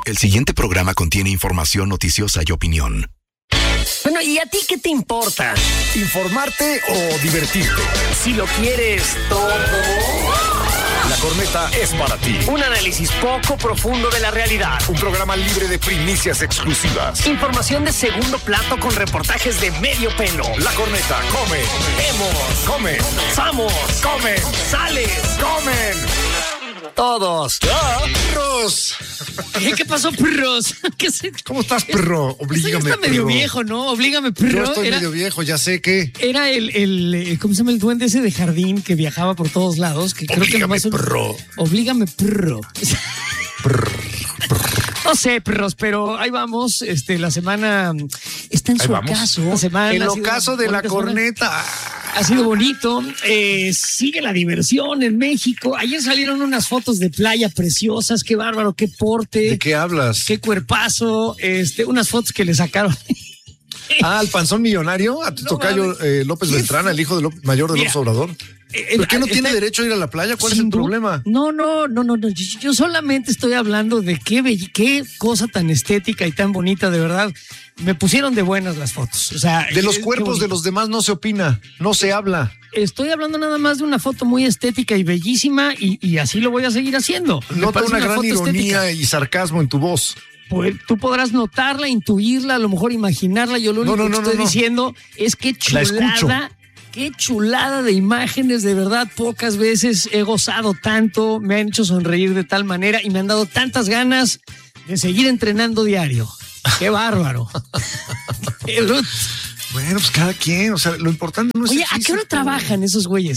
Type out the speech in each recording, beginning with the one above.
El siguiente programa contiene información noticiosa y opinión. Bueno, ¿y a ti qué te importa? ¿Informarte o divertirte? Si lo quieres todo. La Corneta es para ti. Un análisis poco profundo de la realidad. Un programa libre de primicias exclusivas. Información de segundo plato con reportajes de medio pelo. La Corneta come, Vemos, come, vamos, come, sales, comen. todos. ¡Perros! ¿Qué pasó, perros? ¿Cómo estás, perro? Oblígame, está medio perro. viejo, ¿no? Oblígame, perro. Yo estoy medio viejo, ya sé que... Era el ¿cómo se llama? El duende ese de jardín que viajaba por todos lados. Que creo que Oblígame, nomás perro. Oblígame, perro. Perro. No sé, perros, pero ahí vamos. La semana está en Ahí su vamos. ocaso. La semana El ha sido ocaso de la bonita semana. Corneta. Ha sido bonito. Sigue la diversión en México. Ayer salieron unas fotos de playa preciosas. Qué bárbaro, qué porte. ¿De qué hablas? Qué cuerpazo. Unas fotos que le sacaron. Al panzón millonario, a tu No tocayo mames. López Beltrán, el hijo de mayor de Mira, López Obrador. ¿Por qué no tiene está- derecho a ir a la playa? ¿Cuál es Sin el duda. problema? No. Yo solamente estoy hablando de qué cosa tan estética y tan bonita, de verdad. Me pusieron de buenas las fotos. O sea, De los qué cuerpos de bonito. los demás no se opina, no se habla. Estoy hablando nada más de una foto muy estética y bellísima y así lo voy a seguir haciendo. Me Nota parece una gran foto ironía estética. y sarcasmo en tu voz. Pues, tú podrás notarla, intuirla, a lo mejor imaginarla. Yo lo único que estoy diciendo es que La escucho. chulada. Qué chulada de imágenes, de verdad, pocas veces he gozado tanto, me han hecho sonreír de tal manera y me han dado tantas ganas de seguir entrenando diario. Qué bárbaro. Qué bruto. Bueno, pues cada quien, o sea, lo importante no es Oye, el ¿a qué físico. hora trabajan esos güeyes,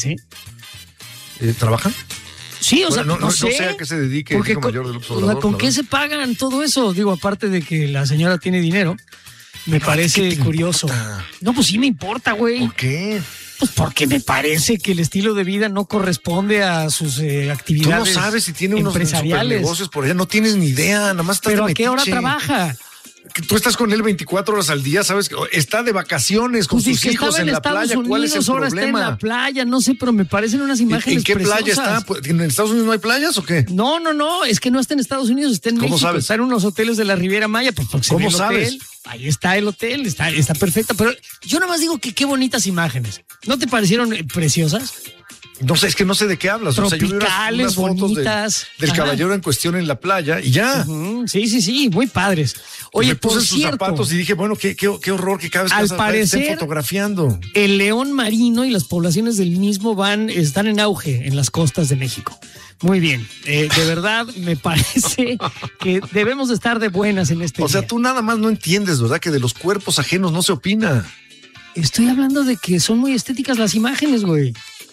¿Trabajan? Sí, o sea, Bueno, no sé. sé a qué se dedique el Porque hijo con, mayor de López o sea, Obrador. ¿con la qué verdad. se pagan todo eso? Digo, aparte de que la señora tiene dinero, me parece ¿qué te curioso. importa? No, pues sí me importa, güey. ¿Por qué? Pues porque me parece que el estilo de vida no corresponde a sus Tú actividades no sabes si tiene unos empresariales. negocios por allá, no tienes ni idea, nada más estás Pero de ¿a qué hora metiche. trabaja? Que tú estás con él 24 horas al día, sabes que está de vacaciones con Pues sus dice que hijos estaba en en la Estados playa. ¿Cuál es el Unidos, ahora está en la problema? playa, no sé, pero me parecen unas imágenes ¿En qué playa preciosas. está? Pues, ¿en Estados Unidos no hay playas o qué? No, es que no está en Estados Unidos, está en ¿Cómo México, sabes? está en unos hoteles de la Riviera Maya, pues porque se ¿Cómo ve el sabes? hotel. Ahí está el hotel, está perfecta, pero yo nada más digo que qué bonitas imágenes. ¿No te parecieron preciosas? No sé, es que no sé de qué hablas. O sea, yo vi Tropicales, unas fotos bonitas. del Ajá. caballero en cuestión en la playa y ya. Sí, muy padres. Oye, me puse por en sus cierto, zapatos y dije, bueno, qué horror que cada vez que al vas a estar, estén parecer, fotografiando. el león marino y las poblaciones del mismo están en auge en las costas de México. Muy bien, de verdad me parece que debemos de estar de buenas en este O sea, día. tú nada más no entiendes, ¿verdad? Que de los cuerpos ajenos no se opina. Estoy hablando de que son muy estéticas las imágenes, güey.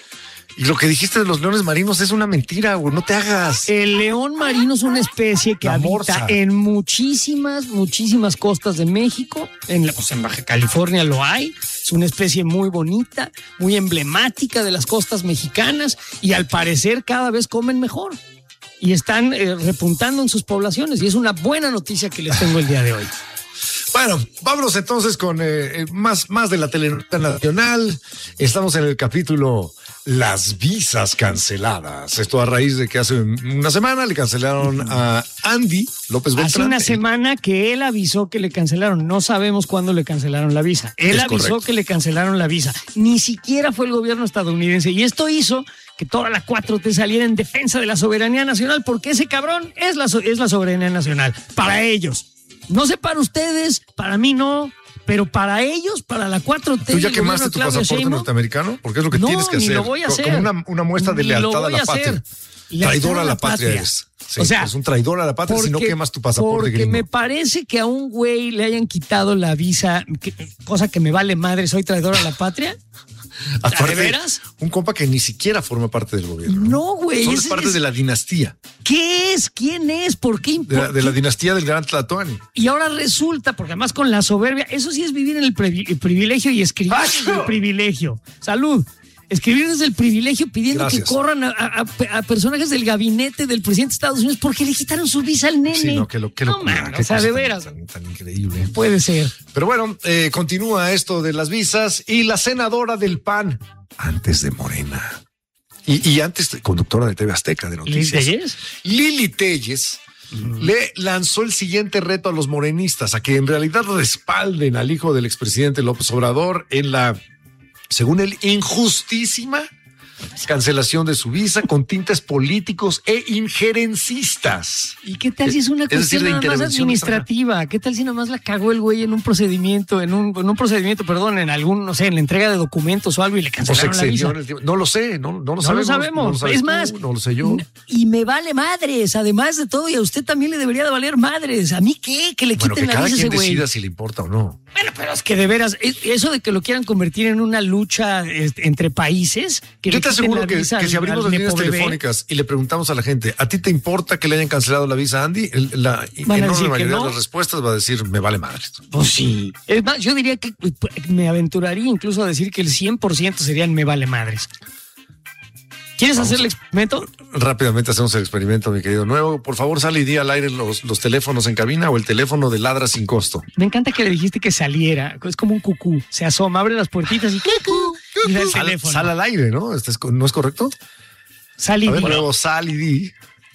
Y lo que dijiste de los leones marinos es una mentira, güey. No te hagas. El león marino es una especie que La habita morsa. en muchísimas costas de México. En Baja California lo hay. Es una especie muy bonita, muy emblemática de las costas mexicanas y al parecer cada vez comen mejor. Y están repuntando en sus poblaciones y es una buena noticia que les tengo el día de hoy. Bueno, vámonos entonces con más de la telenovela nacional. Estamos en el capítulo Las visas canceladas. Esto a raíz de que hace una semana le cancelaron a Andy López Beltrán. Hace una semana que él avisó que le cancelaron. No sabemos cuándo le cancelaron la visa. Él Es avisó correcto. que le cancelaron la visa. Ni siquiera fue el gobierno estadounidense. Y esto hizo que toda la 4T saliera en defensa de la soberanía nacional, porque ese cabrón es la soberanía nacional. Para ellos. No sé para ustedes, para mí no, pero para ellos, para la 4T. ¿Tú ya el quemaste gobierno tu de Claudia pasaporte Sheinbaum, norteamericano? Porque es lo que no, tienes que ni hacer. lo voy a hacer. Como una muestra de Ni lo lealtad a voy la a hacer. patria. Lealtad Traidor a la patria eres. Sí, o sea, es un traidor a la patria si no quemas tu pasaporte porque gringo. me parece que a un güey le hayan quitado la visa, cosa que me vale madre, soy traidor a la patria. Aparte, ¿De veras? un compa que ni siquiera forma parte del gobierno. No, güey. Solo es parte de la dinastía. ¿Qué es? ¿Quién es? ¿Por qué? De la dinastía del gran Tlatoani. Y ahora resulta, porque además con la soberbia, eso sí es vivir en el privilegio y escribir desde el privilegio. Salud. Escribir desde el privilegio pidiendo Gracias. que corran a personajes del gabinete del presidente de Estados Unidos porque le quitaron su visa al nene. Sí, no, que No, man, o sea, de veras. Tan increíble. Puede ser. Pero bueno, continúa esto de las visas y la senadora del PAN, antes de Morena. Y antes conductora de TV Azteca de noticias. ¿Lili Telles? Lili Telles le lanzó el siguiente reto a los morenistas, a que en realidad respalden al hijo del expresidente López Obrador en la, según él, injustísima cancelación de su visa con tintes políticos e injerencistas. ¿Y qué tal si es una cuestión nada más administrativa? ¿Qué tal si nada más la cagó el güey en un procedimiento, en algún, no sé, en la entrega de documentos o algo y le cancelaron la visa? No lo sé, no lo sabemos. Es más, no lo sé yo. Y me vale madres, además de todo, y a usted también le debería de valer madres. ¿A mí qué? Que le quiten la visa a ese güey. Cada quien decida si le importa o no. Bueno, pero es que de veras, eso de que lo quieran convertir en una lucha entre países. Yo te aseguro que si abrimos las líneas telefónicas y le preguntamos a la gente, ¿a ti te importa que le hayan cancelado la visa a Andy? La enorme mayoría de las respuestas va a decir, me vale madre. Pues sí. Es más, yo diría que me aventuraría incluso a decir que el 100% serían me vale madres. ¿Quieres hacer el experimento? Rápidamente hacemos el experimento, mi querido Nuevo. Por favor, sal y di al aire los teléfonos en cabina o el teléfono de Ladra sin costo. Me encanta que le dijiste que saliera. Es como un cucú. Se asoma, abre las puertitas y cucú. Y da el teléfono. Sal al aire, ¿no? ¿No es correcto? Sal y di. Luego sal y di.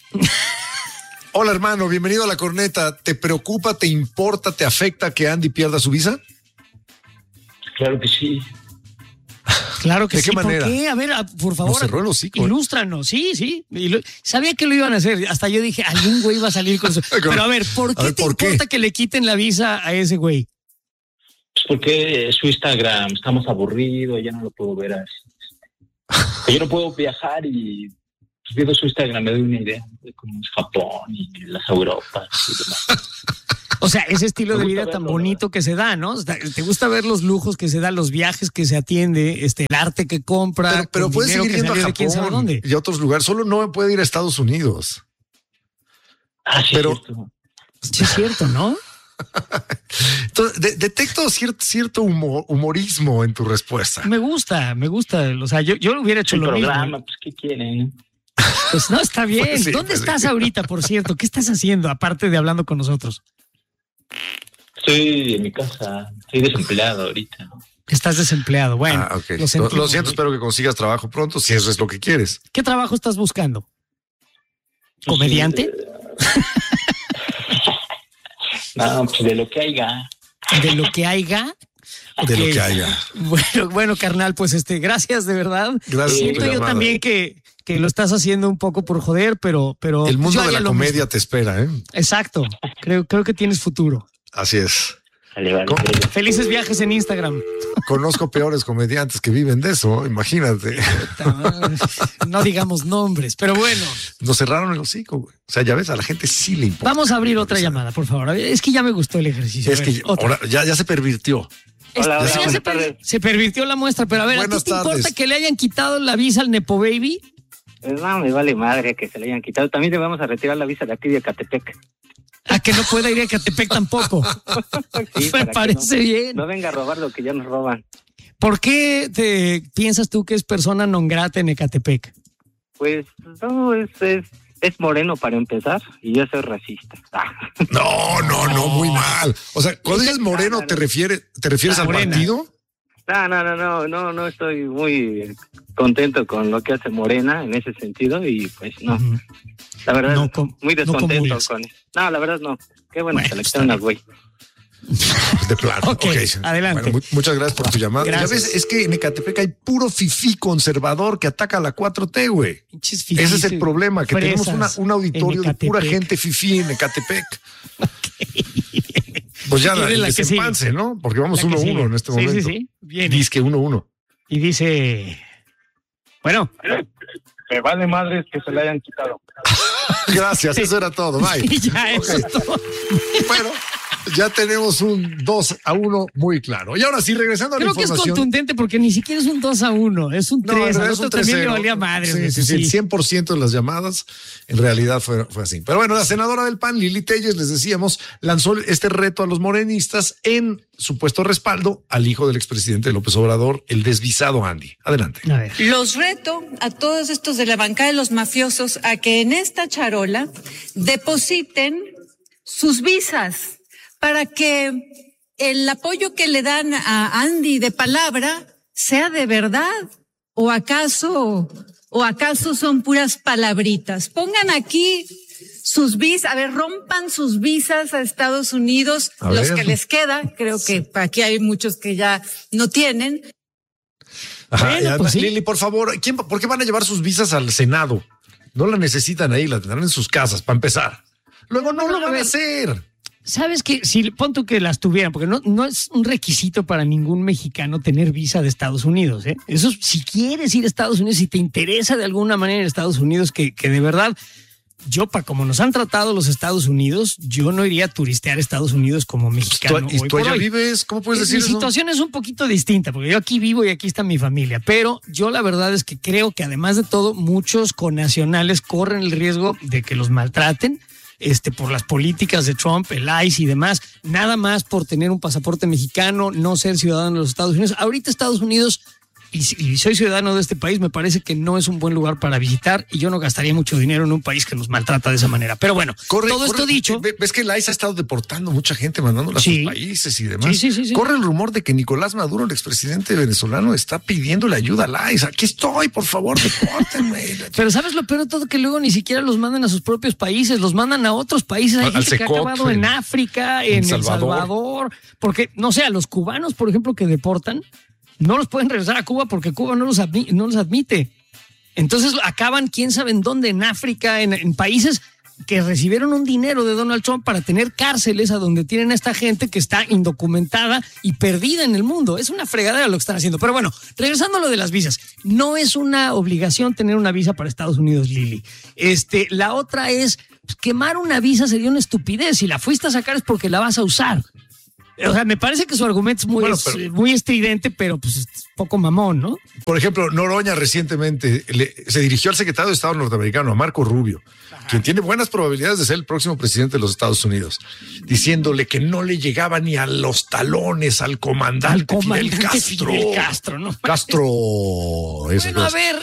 Hola, hermano. Bienvenido a La Corneta. ¿Te preocupa, te importa, te afecta que Andy pierda su visa? Claro que sí. Claro que sí. ¿De qué manera? ¿Por qué? A ver, por favor, nos cerró el hocico, ilústranos. Sí. Sabía que lo iban a hacer. Hasta yo dije, algún güey va a salir con eso. Pero a ver, ¿por qué te importa que le quiten la visa a ese güey? Pues porque su Instagram estamos aburridos, ya no lo puedo ver así. Yo no puedo viajar y pues, viendo su Instagram me doy una idea de cómo es Japón y las Europas y demás. O sea, ese estilo de vida tan bonito que se da, ¿no? ¿Te gusta ver los lujos que se dan, los viajes que se atiende, el arte que compra? Pero puede seguir yendo a Japón y a otros lugares. Solo no puede ir a Estados Unidos. Ah, sí, pero sí es cierto, ¿no? Entonces, detecto cierto humorismo en tu respuesta. Me gusta. O sea, yo lo hubiera hecho lo programa, mismo. Pues, ¿qué quieren? Pues no, está bien. Pues sí, ¿Dónde estás ahorita, por cierto? ¿Qué estás haciendo, aparte de hablando con nosotros? Estoy en mi casa, estoy desempleado ahorita. Estás desempleado, bueno. Okay. Lo siento, espero que consigas trabajo pronto, si eso es lo que quieres. ¿Qué trabajo estás buscando? ¿Comediante? No, pues de lo que haya. ¿De lo que haya? Okay. De lo que haya. Bueno, carnal, pues gracias de verdad. Gracias. Siento yo también que lo estás haciendo un poco por joder, pero el mundo de la comedia te espera, ¿eh? Exacto. Creo que tienes futuro. Así es. Vale. Felices viajes en Instagram. Conozco peores comediantes que viven de eso, imagínate. No digamos nombres, pero bueno. Nos cerraron el hocico, güey. O sea, ya ves, a la gente sí le importa. Vamos a abrir otra llamada, por favor. Es que ya me gustó el ejercicio. Es que ahora ya se pervirtió. Hola, se pervirtió la muestra, pero a ver, Buenas ¿a ti te importa que le hayan quitado la visa al Nepo Baby? No, me vale madre que se le hayan quitado. También le vamos a retirar la visa de aquí de Ecatepec. A que no pueda ir a Ecatepec tampoco. Sí, me parece bien. No venga a robar lo que ya nos roban. ¿Por qué te piensas tú que es persona non grata en Ecatepec? Pues no, es moreno para empezar y yo soy racista. No, muy mal. O sea, cuando dices moreno, ¿te refieres al partido? No estoy muy contento con lo que hace Morena en ese sentido y pues no. La verdad, muy descontento con eso. No, la verdad no. Qué bueno que le quitaron al güey. De plano. Okay. Adelante. Bueno, muchas gracias por tu llamada. Gracias. Ya ves, es que en Ecatepec hay puro fifí conservador que ataca a la 4T, güey. Ese es el problema, que tenemos un auditorio de pura gente fifí en Ecatepec. Pues ya el desempance, ¿no? Porque vamos 1-1 en este momento. Sí. Bien. Dice que 1-1. Y dice... Bueno. Me vale madres que se le hayan quitado. Gracias, eso era todo. Bye. Ya, eso es todo. Bueno, ya tenemos un 2-1 muy claro. Y ahora sí, regresando a la información. Creo que es contundente porque ni siquiera es un 2-1, es un 3. No, a nosotros también le valía madre. Sí, el 100% de las llamadas en realidad fue así. Pero bueno, la senadora del PAN, Lili Telles, les decíamos, lanzó este reto a los morenistas en supuesto respaldo al hijo del expresidente López Obrador, el desvisado Andy. Adelante. A ver. Los reto a todos estos de la bancada de los mafiosos a que en esta charola depositen sus visas para que el apoyo que le dan a Andy de palabra sea de verdad o acaso son puras palabritas. Pongan aquí sus visas, rompan sus visas a Estados Unidos, los que les queda, creo que aquí hay muchos que ya no tienen. Ajá, bueno, pues sí. Lili, por favor, ¿por qué van a llevar sus visas al Senado? No la necesitan ahí, la tendrán en sus casas, para empezar. Luego no lo van a hacer. ¿Sabes qué? Si pon tú que las tuvieran, porque no es un requisito para ningún mexicano tener visa de Estados Unidos, ¿eh? Eso, si quieres ir a Estados Unidos, si te interesa de alguna manera en Estados Unidos, que de verdad, yo, para como nos han tratado los Estados Unidos, yo no iría a turistear a Estados Unidos como mexicano. ¿Y tú allá vives? ¿Cómo puedes decir eso? Mi situación es un poquito distinta, porque yo aquí vivo y aquí está mi familia, pero yo la verdad es que creo que además de todo, muchos connacionales corren el riesgo de que los maltraten, por las políticas de Trump, el ICE y demás, nada más por tener un pasaporte mexicano, no ser ciudadano de los Estados Unidos. Ahorita Estados Unidos, y soy ciudadano de este país, me parece que no es un buen lugar para visitar y yo no gastaría mucho dinero en un país que nos maltrata de esa manera. Pero bueno, todo esto dicho... ¿Ves que el ICE ha estado deportando mucha gente, mandándola a sus países y demás? Sí. Corre el rumor de que Nicolás Maduro, el expresidente venezolano, está pidiéndole ayuda al ICE. Aquí estoy, por favor, depórtenme. Pero ¿sabes lo peor de todo? Que luego ni siquiera los mandan a sus propios países, los mandan a otros países. Hay gente que ha acabado en África, en El Salvador. Porque, no sé, a los cubanos, por ejemplo, que deportan, no los pueden regresar a Cuba porque Cuba no los admite. Entonces acaban, quién sabe en dónde, en África, en países que recibieron un dinero de Donald Trump para tener cárceles a donde tienen a esta gente que está indocumentada y perdida en el mundo. Es una fregadera lo que están haciendo. Pero bueno, regresando a lo de las visas, no es una obligación tener una visa para Estados Unidos, Lili. La otra es, pues, quemar una visa sería una estupidez. Si la fuiste a sacar es porque la vas a usar. O sea, me parece que su argumento es muy estridente, pero pues es poco mamón, ¿no? Por ejemplo, Noroña recientemente se dirigió al secretario de Estado norteamericano, a Marco Rubio, quien tiene buenas probabilidades de ser el próximo presidente de los Estados Unidos, diciéndole que no le llegaba ni a los talones al comandante Fidel Castro. Fidel Castro, ¿no? Castro. Bueno, a ver,